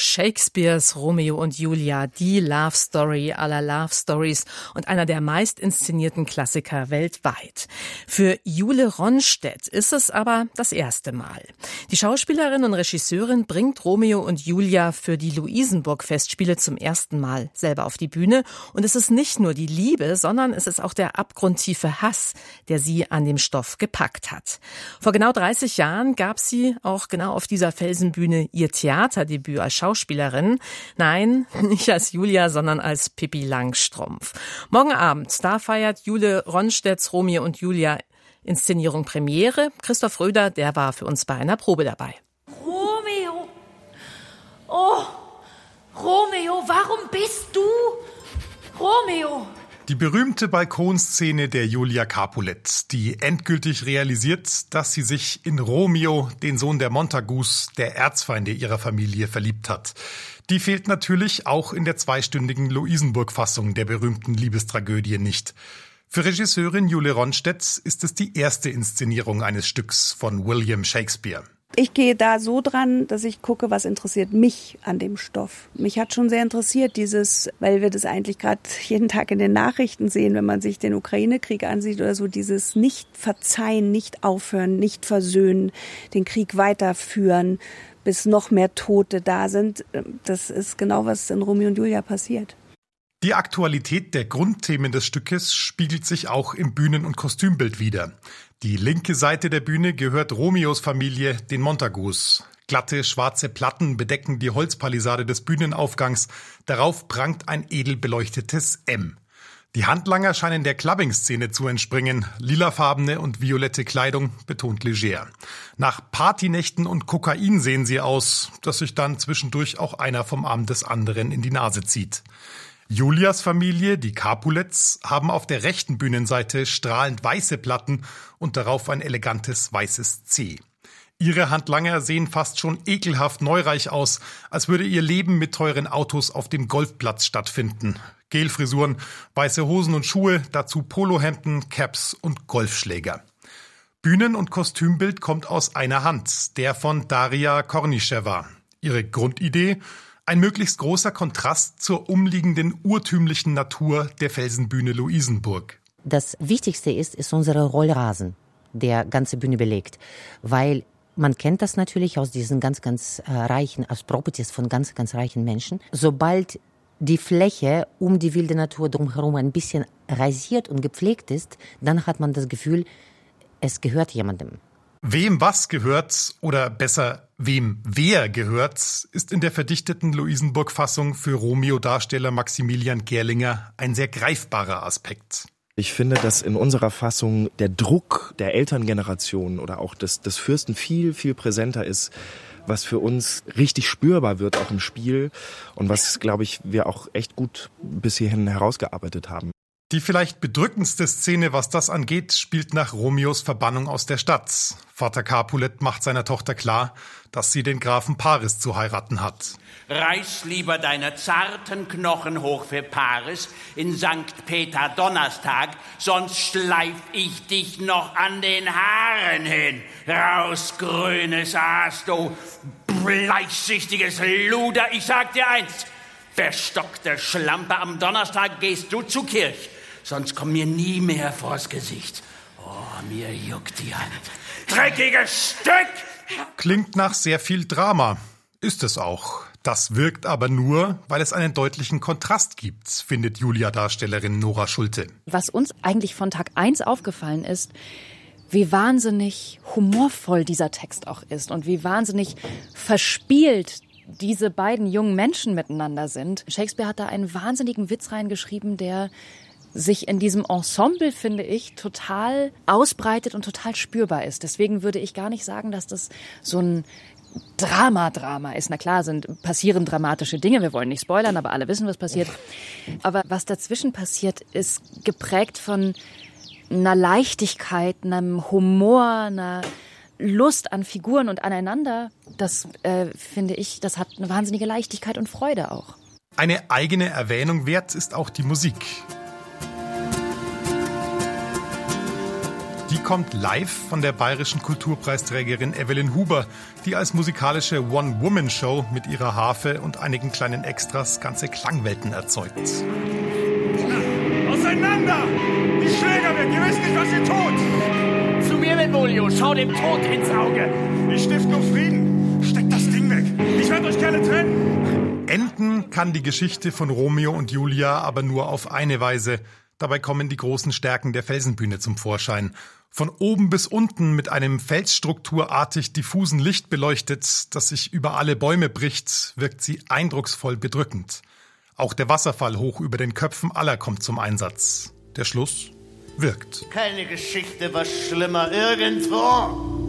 Shakespeares Romeo und Julia, die Love Story aller Love Stories und einer der meist inszenierten Klassiker weltweit. Für Jule Ronstedt ist es aber das erste Mal. Die Schauspielerin und Regisseurin bringt Romeo und Julia für die Luisenburg-Festspiele zum ersten Mal selber auf die Bühne. Und es ist nicht nur die Liebe, sondern es ist auch der abgrundtiefe Hass, der sie an dem Stoff gepackt hat. Vor genau 30 Jahren gab sie auch genau auf dieser Felsenbühne ihr Theaterdebüt als Schauspielerin. Nein, nicht als Julia, sondern als Pippi Langstrumpf. Morgen Abend, da feiert Jule Ronstedts Romeo und Julia Inszenierung Premiere. Christoph Röder, der war für uns bei einer Probe dabei. Romeo! Oh, Romeo, warum bist du Romeo? Die berühmte Balkonszene der Julia Capulet, die endgültig realisiert, dass sie sich in Romeo, den Sohn der Montagus, der Erzfeinde ihrer Familie, verliebt hat. Die fehlt natürlich auch in der zweistündigen Luisenburg-Fassung der berühmten Liebestragödie nicht. Für Regisseurin Jule Ronstedt ist es die erste Inszenierung eines Stücks von William Shakespeare. Ich gehe da so dran, dass ich gucke, was interessiert mich an dem Stoff. Mich hat schon sehr interessiert weil wir das eigentlich gerade jeden Tag in den Nachrichten sehen, wenn man sich den Ukraine-Krieg ansieht oder so, dieses nicht verzeihen, nicht aufhören, nicht versöhnen, den Krieg weiterführen, bis noch mehr Tote da sind. Das ist genau, was in Romeo und Julia passiert. Die Aktualität der Grundthemen des Stückes spiegelt sich auch im Bühnen- und Kostümbild wider. Die linke Seite der Bühne gehört Romeos Familie, den Montagus. Glatte, schwarze Platten bedecken die Holzpalisade des Bühnenaufgangs. Darauf prangt ein edel beleuchtetes M. Die Handlanger scheinen der Clubbing-Szene zu entspringen. Lilafarbene und violette Kleidung, betont leger. Nach Partynächten und Kokain sehen sie aus, dass sich dann zwischendurch auch einer vom Arm des anderen in die Nase zieht. Julias Familie, die Capulets, haben auf der rechten Bühnenseite strahlend weiße Platten und darauf ein elegantes weißes C. Ihre Handlanger sehen fast schon ekelhaft neureich aus, als würde ihr Leben mit teuren Autos auf dem Golfplatz stattfinden. Gelfrisuren, weiße Hosen und Schuhe, dazu Polohemden, Caps und Golfschläger. Bühnen- und Kostümbild kommt aus einer Hand, der von Daria Kornischewa. Ihre Grundidee: ein möglichst großer Kontrast zur umliegenden urtümlichen Natur der Felsenbühne Luisenburg. Das Wichtigste ist unser Rollrasen, der ganze Bühne belegt. Weil man kennt das natürlich aus diesen ganz reichen, aus Properties von ganz reichen Menschen. Sobald die Fläche um die wilde Natur drumherum ein bisschen rasiert und gepflegt ist, dann hat man das Gefühl, es gehört jemandem. Wem was gehört, oder besser, wem wer gehört, ist in der verdichteten Luisenburg-Fassung für Romeo-Darsteller Maximilian Gerlinger ein sehr greifbarer Aspekt. Ich finde, dass in unserer Fassung der Druck der Elterngeneration oder auch des Fürsten viel präsenter ist, was für uns richtig spürbar wird, auch im Spiel und was, glaube ich, wir auch echt gut bis hierhin herausgearbeitet haben. Die vielleicht bedrückendste Szene, was das angeht, spielt nach Romeos Verbannung aus der Stadt. Vater Capulet macht seiner Tochter klar, dass sie den Grafen Paris zu heiraten hat. Reiß lieber deine zarten Knochen hoch für Paris in St. Peter Donnerstag, sonst schleif ich dich noch an den Haaren hin. Raus, grünes Aas, du bleichsüchtiges Luder, ich sag dir eins. Verstockte Schlampe, am Donnerstag gehst du zur Kirche. Sonst komm mir nie mehr vors Gesicht. Oh, mir juckt die Hand. Dreckiges Stück! Klingt nach sehr viel Drama. Ist es auch. Das wirkt aber nur, weil es einen deutlichen Kontrast gibt, findet Julia-Darstellerin Nora Schulte. Was uns eigentlich von Tag 1 aufgefallen ist, wie wahnsinnig humorvoll dieser Text auch ist und wie wahnsinnig verspielt diese beiden jungen Menschen miteinander sind. Shakespeare hat da einen wahnsinnigen Witz reingeschrieben, der sich in diesem Ensemble, finde ich, total ausbreitet und total spürbar ist. Deswegen würde ich gar nicht sagen, dass das so ein Drama ist. Na klar, passieren dramatische Dinge, wir wollen nicht spoilern, aber alle wissen, was passiert. Aber was dazwischen passiert, ist geprägt von einer Leichtigkeit, einem Humor, einer Lust an Figuren und aneinander. Das, finde ich, das hat eine wahnsinnige Leichtigkeit und Freude auch. Eine eigene Erwähnung wert ist auch die Musik. Die kommt live von der bayerischen Kulturpreisträgerin Evelyn Huber, die als musikalische One-Woman-Show mit ihrer Harfe und einigen kleinen Extras ganze Klangwelten erzeugt. Auseinander! Die Schläger weg, ihr wisst nicht, was ihr tut! Zu mir, Benvolio, schau dem Tod ins Auge! Ich stift nur Frieden! Steckt das Ding weg! Ich werde euch gerne trennen! Enden kann die Geschichte von Romeo und Julia aber nur auf eine Weise. Dabei kommen die großen Stärken der Felsenbühne zum Vorschein. Von oben bis unten mit einem felsstrukturartig diffusen Licht beleuchtet, das sich über alle Bäume bricht, wirkt sie eindrucksvoll bedrückend. Auch der Wasserfall hoch über den Köpfen aller kommt zum Einsatz. Der Schluss wirkt. Keine Geschichte war schlimmer irgendwo.